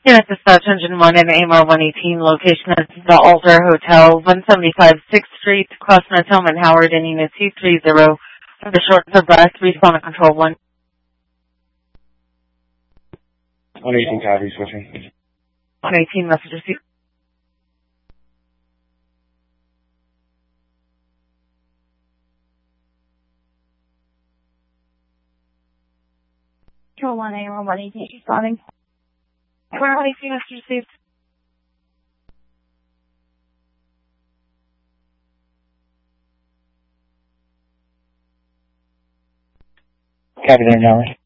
Unit Dispatch Engine 1 and AMR 118, location is the Alder Hotel, 175 6th Street, Crossman, Tillman, Howard, and Unit 230. For the short for breath, respond to Control 1. 118 copy, switching. 118, message received. Control 1, AMR 118, responding. 118, message received. Copy there, Nelly.